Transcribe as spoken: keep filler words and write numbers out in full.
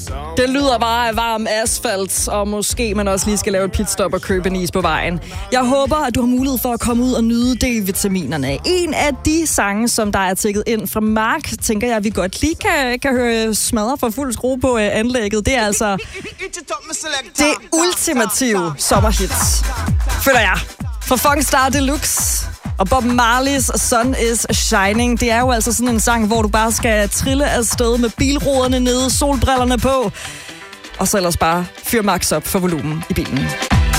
Det lyder bare af varm asfalt, og måske man også lige skal lave et pitstop og købe en is på vejen. Jeg håber, at du har mulighed for at komme ud og nyde D-vitaminerne. En af de sange, som der er tækket ind fra Mark, tænker jeg, at vi godt lige kan, kan høre smadre for fuld skrue på uh, anlægget. Det er altså det ultimative sommerhit, føler jeg. For Funkstar Deluxe og Bob Marley's Sun is Shining. Det er jo altså sådan en sang, hvor du bare skal trille afsted med bilruderne nede, solbrillerne på, og så ellers bare fyr max op for volumen i bilen.